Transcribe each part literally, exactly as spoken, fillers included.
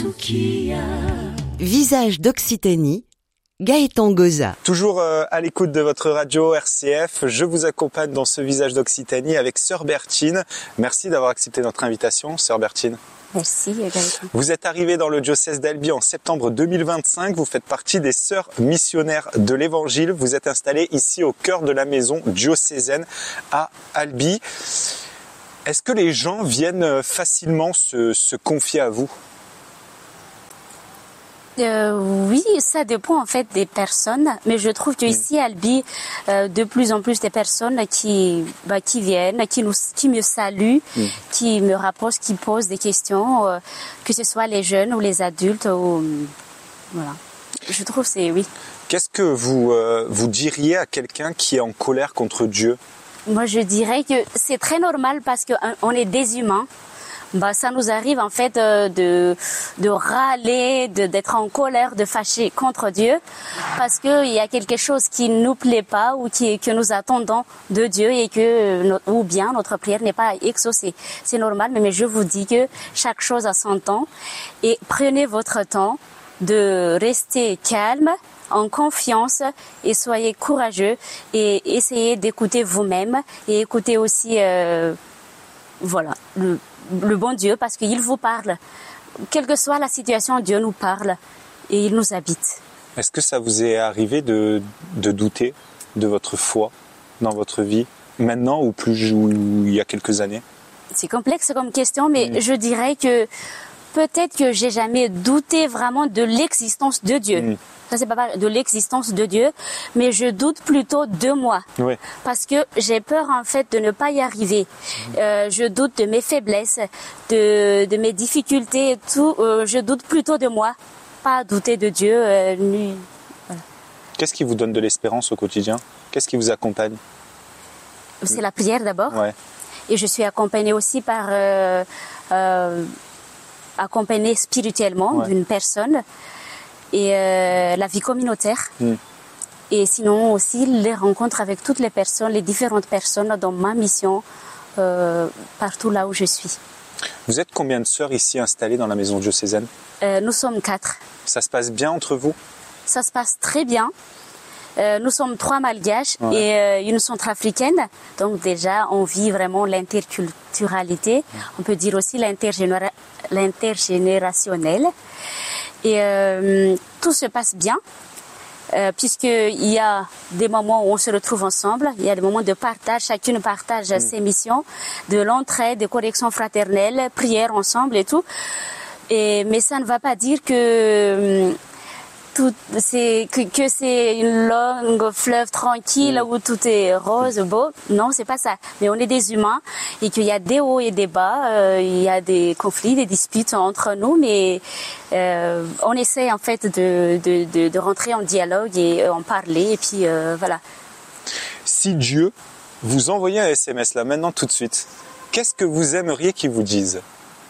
Visage d'Occitanie, Gaëtan Goza. Toujours euh, à l'écoute de votre radio R C F, je vous accompagne dans ce Visage d'Occitanie avec Sœur Bertine. Merci d'avoir accepté notre invitation, Sœur Bertine. Merci, Gaëtan. Vous êtes arrivée dans le diocèse d'Albi en septembre deux mille vingt-cinq. Vous faites partie des sœurs missionnaires de l'Évangile. Vous êtes installée ici au cœur de la maison diocésaine à Albi. Est-ce que les gens viennent facilement se, se confier à vous ? Euh, oui, ça dépend en fait des personnes, mais je trouve qu'ici à Albi, euh, de plus en plus des personnes qui, bah, qui viennent, qui, nous, qui me saluent, mm. qui me rapprochent, qui posent des questions, euh, que ce soit les jeunes ou les adultes. Ou, voilà. Je trouve que c'est oui. Qu'est-ce que vous, euh, vous diriez à quelqu'un qui est en colère contre Dieu ? Moi, je dirais que c'est très normal parce qu'on est des humains. Bah, ça nous arrive en fait euh, de de râler, de d'être en colère, de fâcher contre Dieu, parce que il y a quelque chose qui nous plaît pas ou qui que nous attendons de Dieu et que ou bien notre prière n'est pas exaucée. C'est normal, mais je vous dis que chaque chose a son temps et prenez votre temps de rester calme, en confiance et soyez courageux et essayez d'écouter vous-même et écoutez aussi euh, voilà le le bon Dieu, parce qu'il vous parle. Quelle que soit la situation, Dieu nous parle et il nous habite. Est-ce que ça vous est arrivé de, de douter de votre foi dans votre vie, maintenant ou plus ou il y a quelques années ? C'est complexe comme question, mais mmh. je dirais que peut-être que j'ai jamais douté vraiment de l'existence de Dieu. Mmh. Ça, c'est pas de l'existence de Dieu, mais je doute plutôt de moi. Oui. Parce que j'ai peur, en fait, de ne pas y arriver. Mmh. Euh, je doute de mes faiblesses, de, de mes difficultés et tout. Euh, je doute plutôt de moi, pas douter de Dieu. Euh, ni... voilà. Qu'est-ce qui vous donne de l'espérance au quotidien ? Qu'est-ce qui vous accompagne ? C'est la prière d'abord. Ouais. Et je suis accompagnée aussi par... Euh, euh, accompagnée spirituellement ouais. d'une personne. Et euh, la vie communautaire. Mm. Et sinon aussi les rencontres avec toutes les personnes, les différentes personnes dans ma mission, euh, partout là où je suis. Vous êtes combien de sœurs ici installées dans la maison diocésaine ? euh, Nous sommes quatre. Ça se passe bien entre vous ? Ça se passe très bien. Euh, nous sommes trois malgaches ouais. et euh, une centrafricaine. Donc déjà, on vit vraiment l'interculturalité. Ouais. On peut dire aussi l'intergénéra- l'intergénérationnel. Et euh, tout se passe bien, euh, puisqu'il y a des moments où on se retrouve ensemble, il y a des moments de partage, chacune partage mmh. ses missions, de l'entraide, de correction fraternelle, prière ensemble et tout. Et, mais ça ne va pas dire que... Tout, c'est, que, que c'est une longue fleuve tranquille mmh. où tout est rose, beau. Non, c'est pas ça. Mais on est des humains et qu'il y a des hauts et des bas. Euh, il y a des conflits, des disputes entre nous, mais euh, on essaie en fait de, de, de, de rentrer en dialogue et en parler. Et puis euh, voilà. Si Dieu vous envoyait un S M S là maintenant tout de suite, qu'est-ce que vous aimeriez qu'il vous dise ?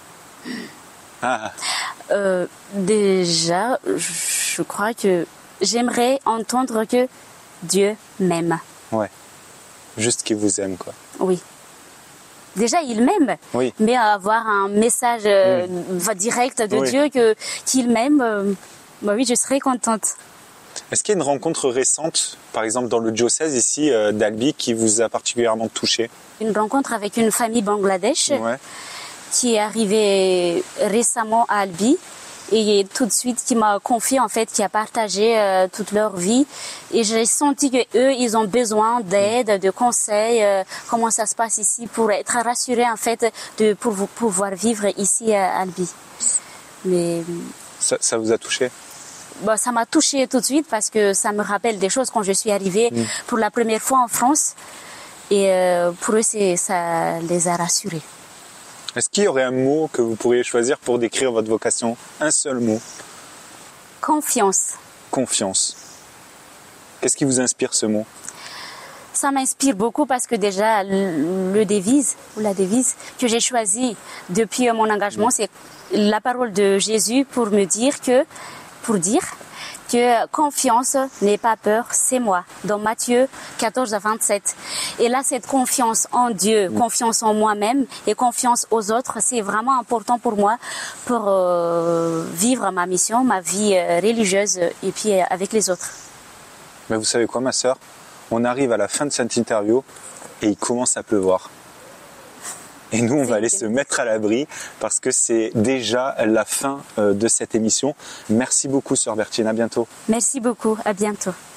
Ah. Euh, déjà, je crois que j'aimerais entendre que Dieu m'aime. Ouais. Juste qu'il vous aime, quoi. Oui. Déjà, il m'aime. Oui. Mais avoir un message euh, oui. direct de oui. Dieu que qu'il m'aime, euh, bah oui, je serais contente. Est-ce qu'il y a une rencontre récente, par exemple dans le diocèse ici euh, d'Albi, qui vous a particulièrement touché ? Une rencontre avec une famille bangladesh. Ouais. Qui est arrivé récemment à Albi et tout de suite qui m'a confié en fait, qui a partagé euh, toute leur vie et j'ai senti que eux ils ont besoin d'aide, de conseils, euh, comment ça se passe ici pour être rassurés en fait de pour pouvoir vivre ici à Albi. Mais ça, ça vous a touché ? Bah, ça m'a touché tout de suite parce que ça me rappelle des choses quand je suis arrivée mmh. pour la première fois en France et euh, pour eux c'est ça les a rassurés. Est-ce qu'il y aurait un mot que vous pourriez choisir pour décrire votre vocation ? Un seul mot. Confiance. Confiance. Qu'est-ce qui vous inspire ce mot ? Ça m'inspire beaucoup parce que déjà, le, le devise, ou la devise que j'ai choisie depuis mon engagement, c'est la parole de Jésus pour me dire que, pour dire que confiance n'est pas peur, c'est moi. Dans Matthieu quatorze à vingt-sept. Et là, cette confiance en Dieu, mmh. confiance en moi-même et confiance aux autres, c'est vraiment important pour moi pour euh, vivre ma mission, ma vie euh, religieuse et puis euh, avec les autres. Mais vous savez quoi, ma sœur? On arrive à la fin de cette interview et il commence à pleuvoir. Et nous, on va aller se mettre à l'abri parce que c'est déjà la fin de cette émission. Merci beaucoup, sœur Bertine. À bientôt. Merci beaucoup. À bientôt.